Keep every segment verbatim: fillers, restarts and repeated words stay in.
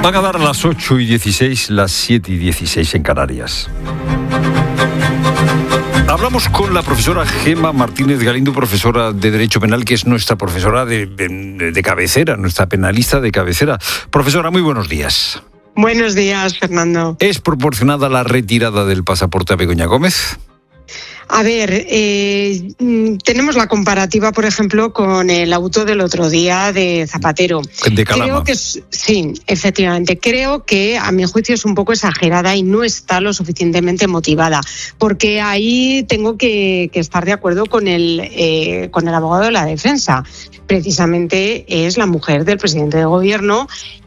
Van a dar las ocho y dieciséis, las siete y dieciséis en Canarias. Hablamos con la profesora Gemma Martínez Galindo, profesora de Derecho Penal, que es nuestra profesora de, de, de cabecera, nuestra penalista de cabecera. Profesora, muy buenos días. Buenos días, Fernando. ¿Es proporcionada la retirada del pasaporte a Begoña Gómez? A ver, eh, tenemos la comparativa, por ejemplo, con el auto del otro día de Zapatero. De Calama. Creo que sí, efectivamente. Creo que a mi juicio es un poco exagerada y no está lo suficientemente motivada, porque ahí tengo que, que estar de acuerdo con el, eh, con el abogado de la defensa. Precisamente es la mujer del presidente de gobierno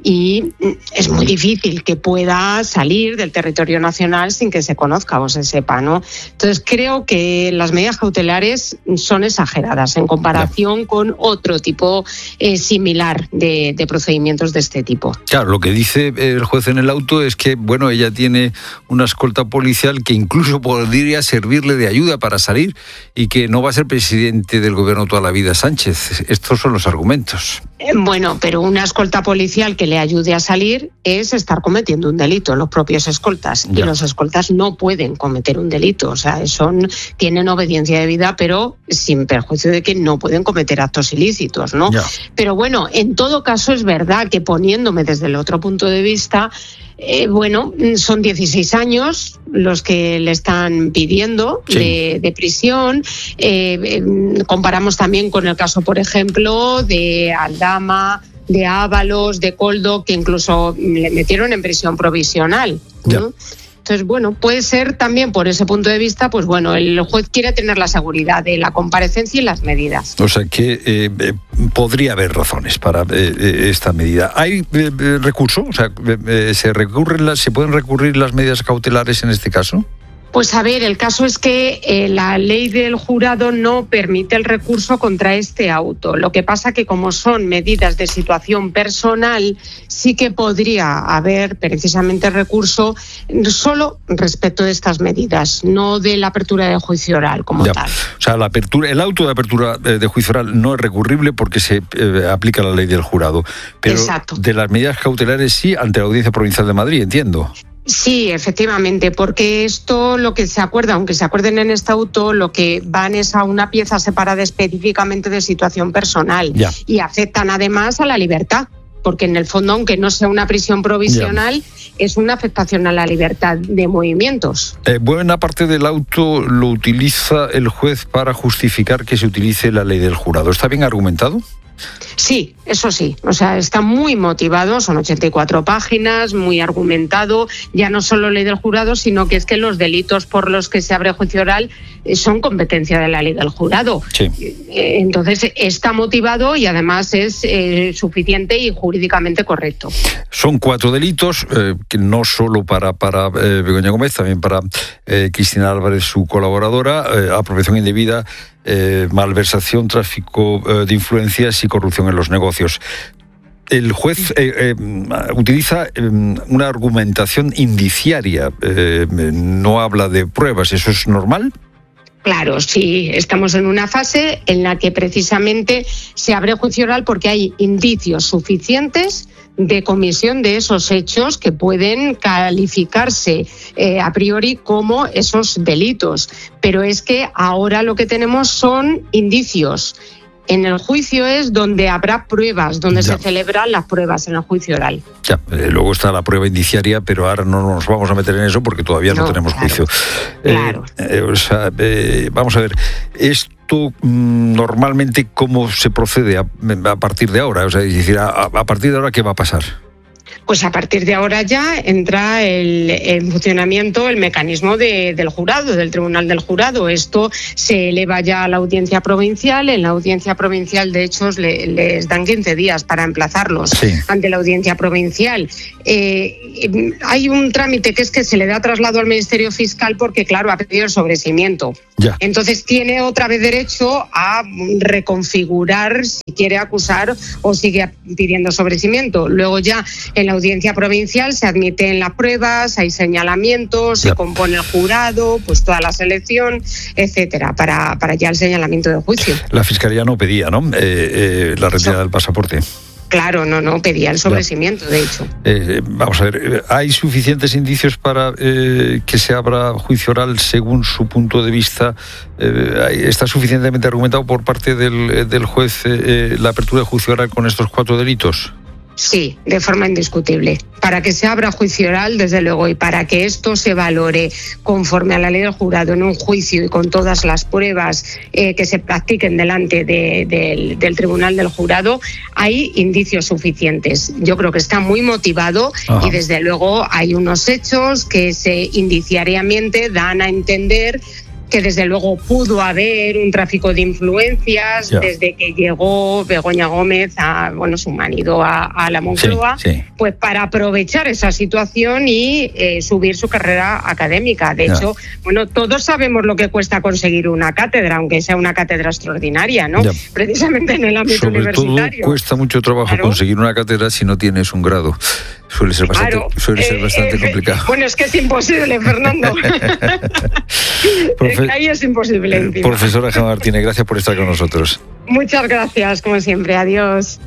y es muy difícil que pueda salir del territorio nacional sin que se conozca o se sepa, ¿no? Entonces creo que las medidas cautelares son exageradas en comparación yeah. con otro tipo eh, similar de, de procedimientos de este tipo. Claro, lo que dice el juez en el auto es que, bueno, ella tiene una escolta policial que incluso podría servirle de ayuda para salir y que no va a ser presidente del gobierno toda la vida Sánchez. Estos son los argumentos. Bueno, pero una escolta policial que le ayude a salir es estar cometiendo un delito, los propios escoltas. Ya. Y los escoltas no pueden cometer un delito, o sea, son, tienen obediencia debida, pero sin perjuicio de que no pueden cometer actos ilícitos, ¿no? Ya. Pero bueno, en todo caso es verdad que poniéndome desde el otro punto de vista, Eh, bueno, son dieciséis años los que le están pidiendo sí. de, de prisión. Eh, eh, comparamos también con el caso, por ejemplo, de Aldama, de Ábalos, de Koldo, que incluso le metieron en prisión provisional, ¿no? Entonces, bueno, puede ser también por ese punto de vista, pues bueno, el juez quiere tener la seguridad de la comparecencia y las medidas. O sea que eh, eh, podría haber razones para eh, esta medida. ¿Hay eh, recurso? O sea, eh, ¿se recurren las, se pueden recurrir las medidas cautelares en este caso? Pues a ver, el caso es que eh, la ley del jurado no permite el recurso contra este auto. Lo que pasa que como son medidas de situación personal, sí que podría haber precisamente recurso solo respecto de estas medidas, no de la apertura de juicio oral como ya. tal. O sea, la apertura, el auto de apertura de juicio oral no es recurrible porque se eh, aplica la ley del jurado. Pero exacto. De las medidas cautelares sí ante la Audiencia Provincial de Madrid, entiendo. Sí, efectivamente, porque esto lo que se acuerda, aunque se acuerden en este auto, lo que van es a una pieza separada específicamente de situación personal ya. y afectan además a la libertad, porque en el fondo, aunque no sea una prisión provisional, ya. es una afectación a la libertad de movimientos. Eh, buena parte del auto lo utiliza el juez para justificar que se utilice la ley del jurado. ¿Está bien argumentado? Sí, eso sí, o sea, está muy motivado, son ochenta y cuatro páginas, muy argumentado, ya no solo ley del jurado, sino que es que los delitos por los que se abre juicio oral son competencia de la ley del jurado. Sí. Entonces está motivado y además es eh, suficiente y jurídicamente correcto. Son cuatro delitos, eh, que no solo para, para eh, Begoña Gómez, también para eh, Cristina Álvarez, su colaboradora, eh, apropiación indebida, Eh, malversación, tráfico eh, de influencias y corrupción en los negocios. El juez eh, eh, utiliza eh, una argumentación indiciaria, eh, no habla de pruebas, ¿eso es normal? Claro, sí, estamos en una fase en la que precisamente se abre juicio oral porque hay indicios suficientes de comisión de esos hechos que pueden calificarse eh, a priori como esos delitos. Pero es que ahora lo que tenemos son indicios. En el juicio es donde habrá pruebas, donde ya. se celebran las pruebas en el juicio oral. Ya, eh, luego está la prueba indiciaria, pero ahora no nos vamos a meter en eso porque todavía no, no tenemos claro, juicio. Claro. Eh, eh, o sea, eh, vamos a ver, esto mmm, normalmente cómo se procede a, a partir de ahora, o sea, es decir, a, a partir de ahora ¿qué va a pasar? Pues a partir de ahora ya entra el, en funcionamiento el mecanismo de, del jurado, del Tribunal del Jurado. Esto se eleva ya a la audiencia provincial. En la audiencia provincial, de hecho, le, les dan quince días para emplazarlos sí. ante la audiencia provincial. Eh, hay un trámite que es que se le da traslado al Ministerio Fiscal porque, claro, ha pedido el sobreseimiento. Ya. Entonces tiene otra vez derecho a reconfigurar si quiere acusar o sigue pidiendo sobreseimiento. Luego ya en la audiencia provincial se admiten las pruebas, hay señalamientos, ya. se compone el jurado, pues toda la selección, etcétera, para, para ya el señalamiento del juicio. La Fiscalía no pedía, ¿no? Eh, eh, la retirada Eso. del pasaporte. Claro, no, no, pedía el sobreseimiento, de hecho. Eh, vamos a ver, ¿hay suficientes indicios para eh, que se abra juicio oral según su punto de vista? Eh, ¿Está suficientemente argumentado por parte del, del juez eh, la apertura de juicio oral con estos cuatro delitos? Sí, de forma indiscutible. Para que se abra juicio oral, desde luego, y para que esto se valore conforme a la ley del jurado en un juicio y con todas las pruebas eh, que se practiquen delante de, de, del tribunal del jurado, hay indicios suficientes. Yo creo que está muy motivado. Ajá. Y desde luego hay unos hechos que se indiciariamente dan a entender que desde luego pudo haber un tráfico de influencias yeah. desde que llegó Begoña Gómez, a, bueno, su marido, a, a la Moncloa, sí, sí. pues para aprovechar esa situación y eh, subir su carrera académica. De yeah. hecho, bueno, todos sabemos lo que cuesta conseguir una cátedra, aunque sea una cátedra extraordinaria, ¿no? Yeah. Precisamente en el ámbito Sobre universitario. Todo cuesta mucho trabajo claro. conseguir una cátedra si no tienes un grado. Suele ser bastante, claro. suele ser bastante eh, complicado. Bueno, es que es imposible, Fernando. Profe- Ahí es imposible. Encima. Profesora Gemma Martínez, gracias por estar con nosotros. Muchas gracias, como siempre. Adiós.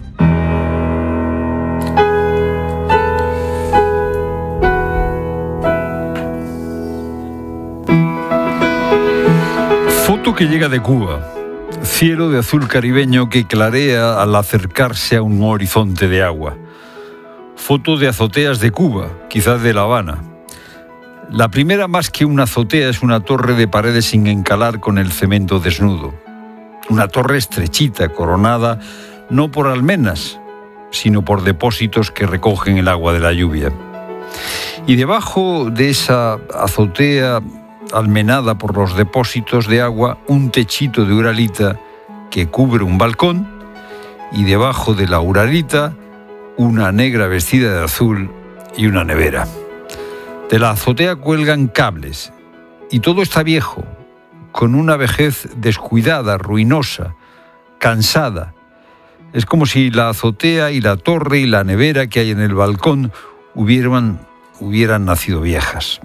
Foto que llega de Cuba. Cielo de azul caribeño que clarea al acercarse a un horizonte de agua. Foto de azoteas de Cuba, quizás de La Habana. La primera, más que una azotea, es una torre de paredes sin encalar con el cemento desnudo. Una torre estrechita, coronada no por almenas, sino por depósitos que recogen el agua de la lluvia. Y debajo de esa azotea almenada por los depósitos de agua, un techito de uralita que cubre un balcón, y debajo de la uralita, una negra vestida de azul y una nevera. De la azotea cuelgan cables y todo está viejo, con una vejez descuidada, ruinosa, cansada. Es como si la azotea y la torre y la nevera que hay en el balcón hubieran, hubieran nacido viejas.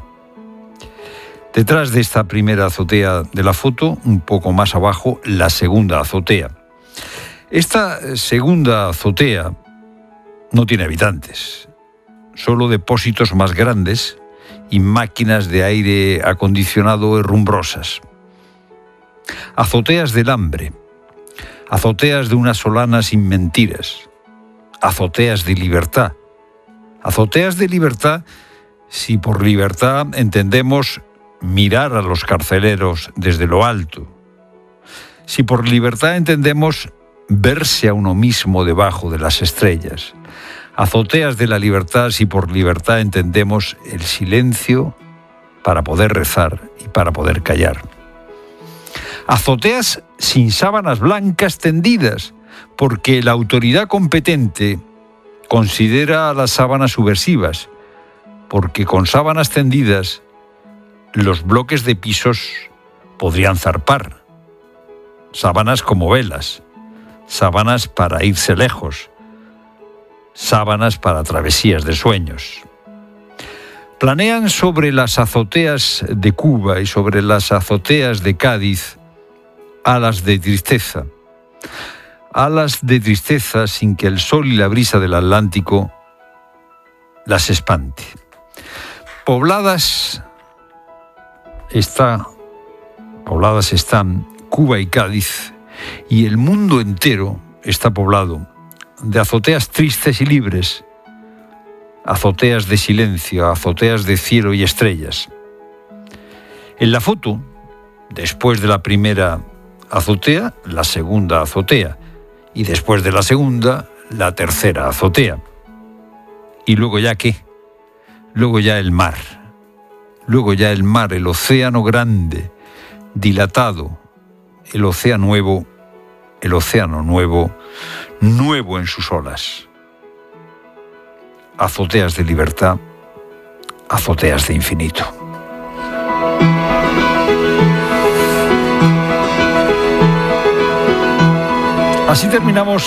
Detrás de esta primera azotea de la foto, un poco más abajo, la segunda azotea. Esta segunda azotea no tiene habitantes, solo depósitos más grandes y máquinas de aire acondicionado herrumbrosas. Azoteas del hambre, azoteas de una solana sin mentiras, azoteas de libertad. Azoteas de libertad si por libertad entendemos mirar a los carceleros desde lo alto. Si por libertad entendemos verse a uno mismo debajo de las estrellas. Azoteas de la libertad si por libertad entendemos el silencio para poder rezar y para poder callar. Azoteas sin sábanas blancas tendidas, porque la autoridad competente considera a las sábanas subversivas, porque con sábanas tendidas los bloques de pisos podrían zarpar. Sábanas como velas, sábanas para irse lejos, sábanas para travesías de sueños. Planean sobre las azoteas de Cuba y sobre las azoteas de Cádiz alas de tristeza, alas de tristeza sin que el sol y la brisa del Atlántico las espante. Pobladas está, pobladas están Cuba y Cádiz, y el mundo entero está poblado de azoteas tristes y libres, azoteas de silencio, azoteas de cielo y estrellas. En la foto, después de la primera azotea, la segunda azotea, y después de la segunda, la tercera azotea. Y luego ya ¿qué? Luego ya el mar, luego ya el mar, el océano grande, dilatado, el océano nuevo, el océano nuevo, nuevo en sus olas. Azoteas de libertad, azoteas de infinito. Así terminamos